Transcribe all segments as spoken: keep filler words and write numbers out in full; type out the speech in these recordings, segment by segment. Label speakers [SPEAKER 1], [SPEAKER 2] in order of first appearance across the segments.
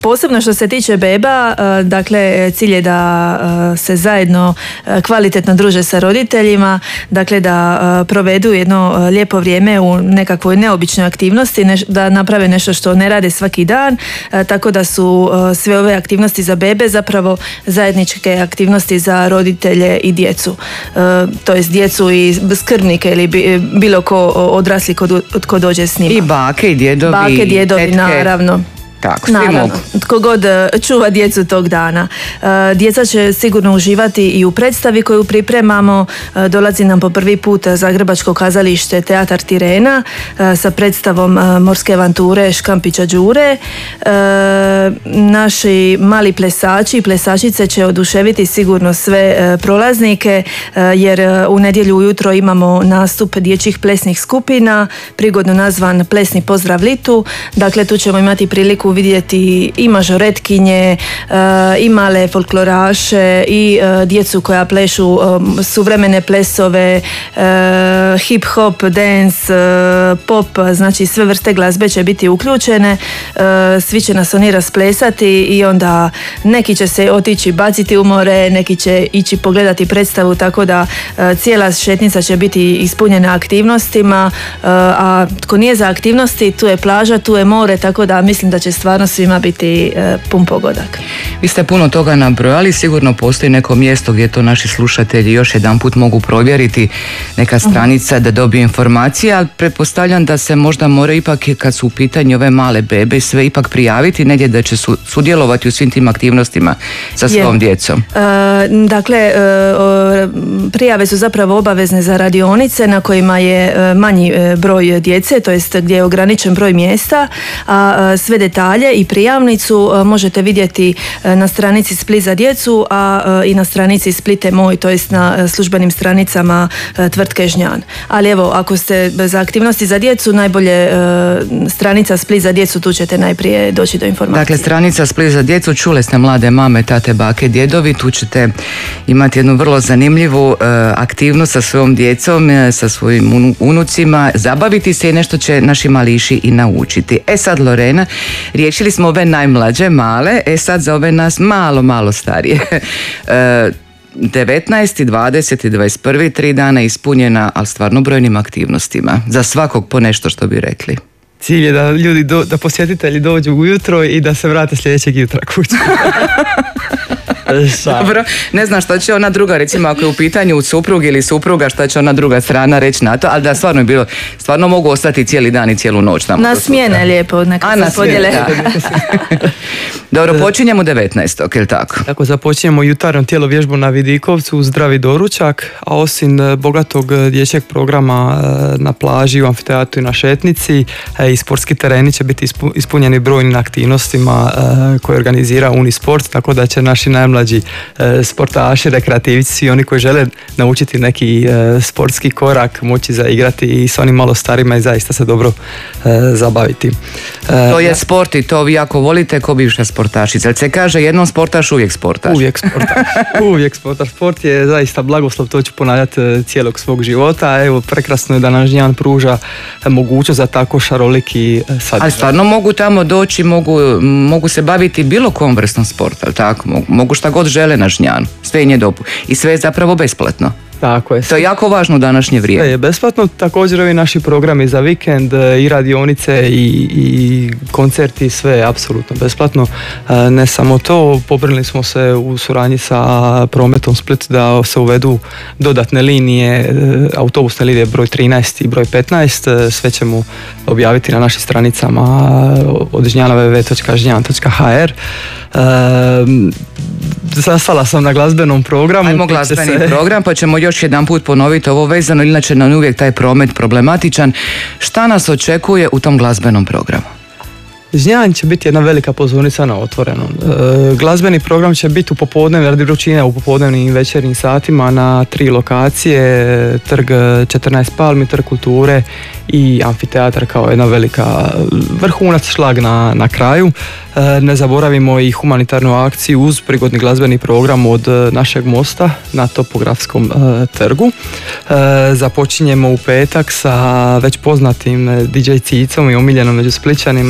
[SPEAKER 1] Posebno što se tiče beba, dakle cilj je da se zajedno kvalitetno druže sa roditeljima, dakle da provedu jedno lijepo vrijeme u nekakvoj neobičnoj aktivnosti, da naprave nešto što ne rade svaki dan, tako da su sve ove aktivnosti za bebe zapravo zajedničke aktivnosti za roditelje i djecu, to jest djecu i skrbnike ili bilo ko odrasli tko dođe s njima.
[SPEAKER 2] I bake i djedovi,
[SPEAKER 1] bake, djedovi,
[SPEAKER 2] tetke.
[SPEAKER 1] Naravno.
[SPEAKER 2] Tako, svi
[SPEAKER 1] Naravno,
[SPEAKER 2] mogu.
[SPEAKER 1] tko god čuva djecu tog dana. Djeca će sigurno uživati i u predstavi koju pripremamo. Dolazi nam po prvi put Zagrebačko kazalište Teatar Tirena sa predstavom Morske avanture Škampića Đure. Naši mali plesači i plesačice će oduševiti sigurno sve prolaznike, jer u nedjelju ujutro imamo nastup dječjih plesnih skupina, prigodno nazvan Plesni pozdrav Litu. Dakle, tu ćemo imati priliku vidjeti i mažoretkinje, i male folkloraše, i djecu koja plešu suvremene plesove, hip hop, dance, pop, znači sve vrste glazbe će biti uključene. Svi će nas oni rasplesati i onda neki će se otići baciti u more, neki će ići pogledati predstavu, tako da cijela šetnica će biti ispunjena aktivnostima, a tko nije za aktivnosti, tu je plaža, tu je more, tako da mislim da će stvarno svima biti e, pun pogodak.
[SPEAKER 2] Vi ste puno toga nabrojali, sigurno postoji neko mjesto gdje to naši slušatelji još jedan put mogu provjeriti, neka stranica da dobiju informacije, ali pretpostavljam da se možda mora ipak, kad su u pitanju ove male bebe, sve ipak prijaviti negdje da će su, sudjelovati u svim tim aktivnostima sa svom Je. djecom.
[SPEAKER 1] E, dakle, e, prijave su zapravo obavezne za radionice na kojima je manji broj djece, to jest gdje je ograničen broj mjesta, a sve detalje i prijavnicu možete vidjeti na stranici Split za djecu, a i na stranici Splite moj, to jest na službenim stranicama tvrtke Žnjan. Ali evo, ako ste za aktivnosti za djecu, najbolje stranica Split za djecu, tu ćete najprije doći do informacije.
[SPEAKER 2] Dakle, stranica Split za djecu, čule ste mlade mame, tate, bake, djedovi, tu ćete imati jednu vrlo zanimljivu aktivnost sa svojom djecom, sa svojim unucima, zabaviti se i nešto će naši mališi i naučiti. E sad, Lorena, riješili smo ove najmlađe, male, e sad za ove nas malo, malo starije. devetnaesti, dvadeseti, dvadeset prvi, tri dana ispunjena, ali stvarno brojnim aktivnostima. Za svakog po nešto, što bi rekli.
[SPEAKER 3] Cilj je da ljudi, do, da posjetitelji dođu ujutro i da se vrate sljedećeg jutra kući.
[SPEAKER 2] Dobro, ne znam šta će ona druga, recimo ako je u pitanju suprug ili supruga, šta će ona druga strana reći na to, ali da stvarno je bilo, stvarno mogu ostati cijeli dan i cijelu noć tamo.
[SPEAKER 1] Na smjene lijepo, neka se podijele.
[SPEAKER 2] Dobro, počinjemo devetnaestog, je li tako?
[SPEAKER 3] Tako, započinjemo jutarnju tjelovježbu na Vidikovcu, zdravi doručak, a osim bogatog dječjeg programa na plaži, u amfiteatru i na šetnici, i sportski tereni će biti ispunjeni brojnim aktivnostima koje organizira Unisport, tako da će naši najmlađi sportaši, rekreativci, svi oni koji žele naučiti neki sportski korak, moći zaigrati i s onim malo starima i zaista se dobro zabaviti.
[SPEAKER 2] To je sport i to vi jako volite ko bivša sportašica. Ali se kaže jednom sportaš, uvijek sportaš.
[SPEAKER 3] Uvijek sportaš. Uvijek sportaš. Sport je zaista blagoslov, to ću ponavljati cijelog svog života. Evo, prekrasno je da nam Žnjan pruža mogućnost za tako šaroliki sadržaj.
[SPEAKER 2] Ali stvarno mogu tamo doći, mogu, mogu se baviti bilo kom vrstom sporta, ali tako? Mogu, mogu šta god žele na Žnjanu. Sve je dopu. I sve je zapravo besplatno.
[SPEAKER 3] Tako je.
[SPEAKER 2] To je jako važno u današnje vrijeme.
[SPEAKER 3] Je besplatno, također ovi naši programi za vikend i radionice i, i koncerti, sve je apsolutno besplatno. Ne samo to, pobrinuli smo se u suradnji sa Prometom Split da se uvedu dodatne linije, autobusne linije broj trinaest i broj petnaest, sve ćemo objaviti na našim stranicama od žnjana w w w točka žnjan točka h r. Zastala sam na glazbenom programu.
[SPEAKER 2] Ajmo glazbeni se... program, pa ćemo još jedan put ponoviti ovo vezano, inače nam uvijek taj promet problematičan. Šta nas očekuje u tom glazbenom programu?
[SPEAKER 3] Žnjan će biti jedna velika pozornica na otvorenom. E, glazbeni program će biti u popodnevnim, radi vrućine u popodnevnim i večernjim satima na tri lokacije, trg četrnaest Palmi, trg kulture i amfiteatar kao jedna velika vrhunac, šlag na, na kraju. E, ne zaboravimo i humanitarnu akciju uz prigodni glazbeni program od našeg mosta na Topografskom e, trgu. E, započinjemo u petak sa već poznatim D J Cicom i omiljenom među Splićanima i njegovim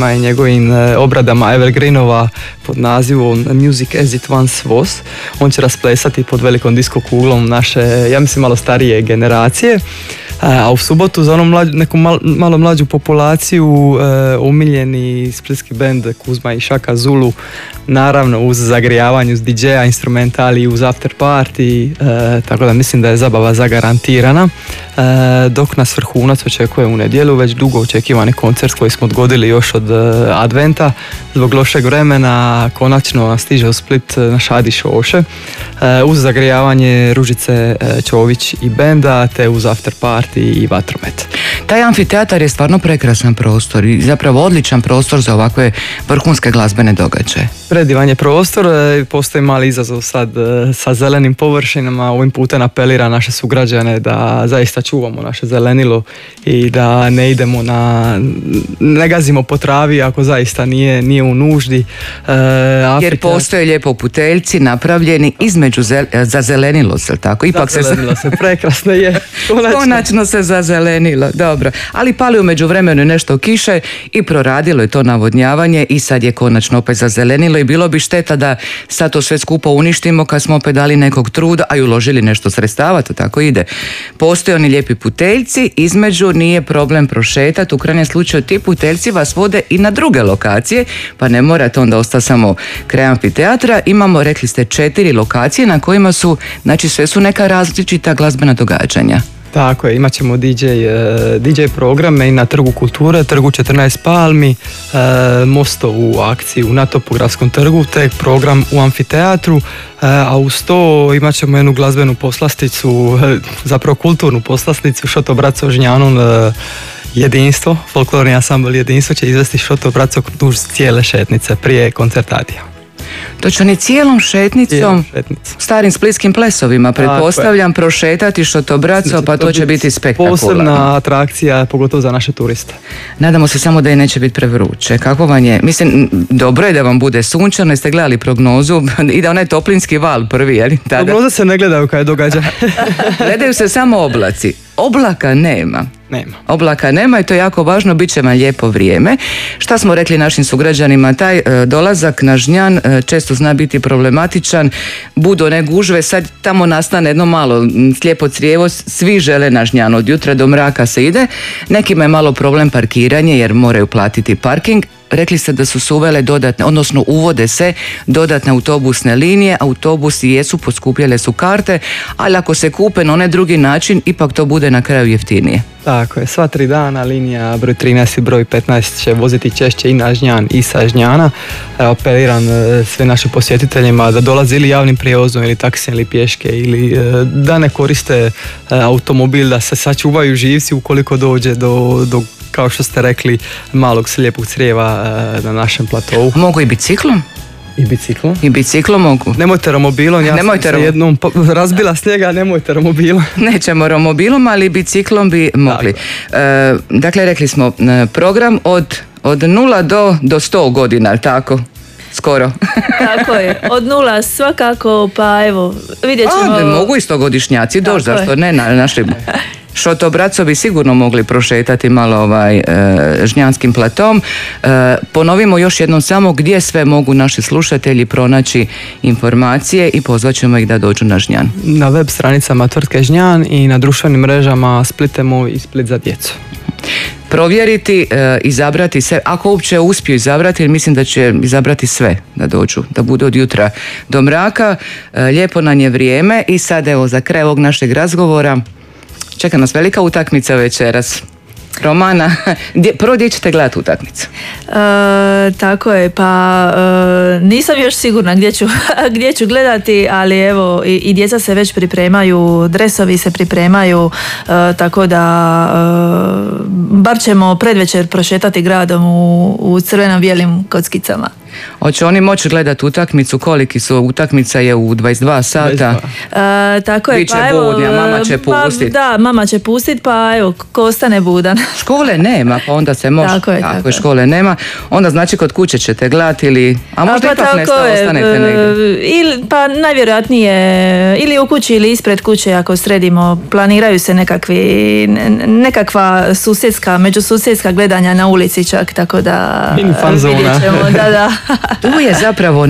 [SPEAKER 3] svojim obradama evergreenova pod nazivom Music as it once was. On će rasplesati pod velikom disko kuglom naše, ja mislim, malo starije generacije. A u subotu za onu mlađu, neku mal, malo mlađu populaciju e, umiljeni splitski bend Kuzma i Šaka Zulu, naravno uz zagrijavanje, uz di džeja, instrumentali, uz after party, e, tako da mislim da je zabava zagarantirana. E, dok nas vrhunac očekuje u nedjelju, već dugo očekivani koncert koji smo odgodili još od e, adventa zbog lošeg vremena, konačno stiže u Split naš Adi Šoše, e, uz zagrijavanje Ružice Čović i benda, te uz after party i vatromet.
[SPEAKER 2] Taj amfiteatar je stvarno prekrasan prostor i zapravo odličan prostor za ovakve vrhunske glazbene događaje.
[SPEAKER 3] Predivan je prostor, postoji mali izazov sad sa zelenim površinama. Ovim putem apelira naše sugrađane da zaista čuvamo naše zelenilo i da ne idemo na, ne gazimo po travi ako zaista nije, nije u nuždi. E, Afrika...
[SPEAKER 2] Jer postoje lijepo puteljci napravljeni između zel, za zelenilo, se tako? Ipak
[SPEAKER 3] za zelenilo se, prekrasno je.
[SPEAKER 2] Konačno. Konačno se zazelenilo, dobro. Ali pali u međuvremenu nešto kiše i proradilo je to navodnjavanje i sad je konačno opet zazelenilo i bilo bi šteta da sad to sve skupo uništimo kad smo opet dali nekog truda, a i uložili nešto sredstava, to tako ide. Postoje oni lijepi puteljci, između nije problem prošetati, u krajnjem slučaju ti puteljci vas vode i na druge lokacije, pa ne morate onda ostati samo kraj amfiteatra. Imamo, rekli ste, četiri lokacije na kojima su, znači sve su neka različita glazbena događanja.
[SPEAKER 3] Tako je, imat ćemo di džej, di džej programe i na Trgu kulture, Trgu četrnaest Palmi, Mostovu akciju na Topografskom trgu, te program u amfiteatru, a uz to imat ćemo jednu glazbenu poslasticu, zapravo kulturnu poslasticu, Šoto Braco Žnjanon Jedinstvo, folklorni ansambl Jedinstvo će izvesti Šoto Braco duž cijele šetnice prije koncertatija.
[SPEAKER 2] To će oni cijelom šetnicom, starim splitskim plesovima, pretpostavljam, prošetati Šoto Braco, pa to će biti spektakularno.
[SPEAKER 3] Posebna atrakcija, pogotovo za naše turiste.
[SPEAKER 2] Nadamo se samo da je neće biti prevruće. Kako vam je? Mislim, dobro je da vam bude sunčano, jeste gledali prognozu i da onaj toplinski val prvi, je li?
[SPEAKER 3] Prognoze se ne gledaju kad je događa.
[SPEAKER 2] Gledaju se samo oblaci. Oblaka nema.
[SPEAKER 3] Nema.
[SPEAKER 2] Oblaka nema i to je jako važno, bit će vam lijepo vrijeme. Šta smo rekli našim sugrađanima? Taj e, dolazak na Žnjan e, često zna biti problematičan, budu one gužve, sad tamo nastane jedno malo slijepo crijevo, svi žele na Žnjan, od jutra do mraka se ide, nekima je malo problem parkiranje jer moraju platiti parking. Rekli ste da su se uvele dodatne, odnosno uvode se dodatne autobusne linije, autobusi jesu, poskupljele su karte, ali ako se kupe na onaj drugi način, ipak to bude na kraju jeftinije.
[SPEAKER 3] Tako je, sva tri dana linija broj trinaest i broj petnaest će voziti češće i na Žnjan i sa Žnjana. Apeliram sve naše posjetiteljima da dolaze ili javnim prijevozom ili taksijem ili pješke ili da ne koriste automobil, da se sačuvaju živci ukoliko dođe do, do kao što ste rekli, malog slijepog crijeva na našem platovu.
[SPEAKER 2] Mogu i biciklom?
[SPEAKER 3] I biciklom?
[SPEAKER 2] I biciklom mogu.
[SPEAKER 3] Nemojte romobilom, ja nemojte sam se rom... jednom razbila snijega, nemojte romobilom.
[SPEAKER 2] Nećemo romobilom, ali biciklom bi mogli. E, dakle, rekli smo, program od, od nula do, do sto godina, tako? Skoro.
[SPEAKER 1] Tako je, od nula svakako, pa evo, vidjet ćemo...
[SPEAKER 2] A, mogu i stogodišnjaci doći, zašto ne, na našim... Šoto Braco bi sigurno mogli prošetati malo ovaj e, Žnjanskim platom. E, ponovimo još jednom samo gdje sve mogu naši slušatelji pronaći informacije i pozvat ćemo ih da dođu na Žnjan.
[SPEAKER 3] Na web stranicama tvrtke Žnjan i na društvenim mrežama Splitemo i Split za djecu.
[SPEAKER 2] Provjeriti, e, izabrati sve, ako uopće uspiju izabrati, jer mislim da će izabrati sve da dođu, da budu od jutra do mraka. E, lijepo nam je vrijeme i sad evo za kraj ovog našeg razgovora čeka nas velika utakmica večeras. Romana, gdje, prvo gdje ćete gledati utakmicu?
[SPEAKER 1] E, tako je, pa e, nisam još sigurna gdje ću, gdje ću gledati, ali evo i, i djeca se već pripremaju, dresovi se pripremaju, e, tako da e, bar ćemo predvečer prošetati gradom u, u crveno-bijelim kockicama.
[SPEAKER 2] Hoće oni moći gledati utakmicu, koliki su utakmica je u dvadeset dva sata?
[SPEAKER 1] E, tako je,
[SPEAKER 2] Biće
[SPEAKER 1] pa evo,
[SPEAKER 2] budni, a mama će pustiti.
[SPEAKER 1] Pa, da, mama će pustiti, pa evo, ko ostane budan.
[SPEAKER 2] Škole nema, pa onda se može.
[SPEAKER 1] Tako je,
[SPEAKER 2] tako
[SPEAKER 1] tako
[SPEAKER 2] je, škole nema. Onda znači kod kuće ćete gledati ili, a možda
[SPEAKER 1] a, pa
[SPEAKER 2] ipak nešto
[SPEAKER 1] je,
[SPEAKER 2] ostanete negdje.
[SPEAKER 1] Ili, pa najvjerojatnije ili u kući ili ispred kuće ako sredimo, planiraju se nekakvi, nekakva susjedska, međususjedska gledanja na ulici čak, tako da
[SPEAKER 3] Mini fan zona.
[SPEAKER 1] vidjet ćemo, da, da.
[SPEAKER 2] Tu je zapravo